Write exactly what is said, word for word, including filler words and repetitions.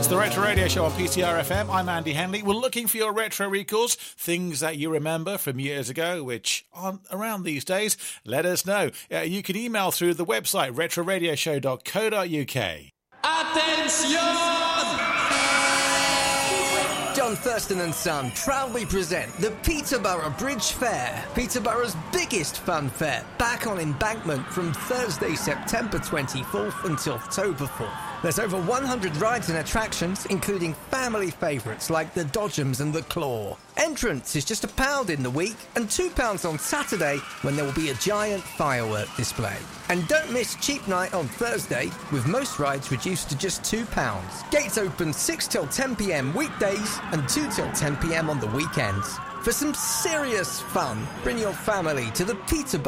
It's the Retro Radio Show on P T R F M. I'm Andy Henley. We're looking for your retro recalls, things that you remember from years ago, which aren't around these days. Let us know. Uh, you can email through the website retro radio show dot co dot uk. Attention! John Thurston and Son proudly present the Peterborough Bridge Fair, Peterborough's biggest fun fair, back on Embankment from Thursday, September twenty-fourth until October fourth. There's over one hundred rides and attractions, including family favourites like the Dodgems and the Claw. Entrance is just a pound in the week and two pounds on Saturday when there will be a giant firework display. And don't miss Cheap Night on Thursday, with most rides reduced to just two pounds. Gates open six till ten p m weekdays and two till ten p m on the weekends. For some serious fun, bring your family to the Peterborough